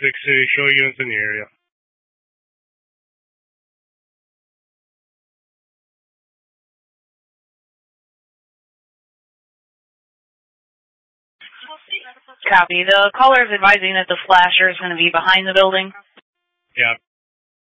City, show units in the area. Copy. The caller is advising that the slasher is going to be behind the building. Yeah,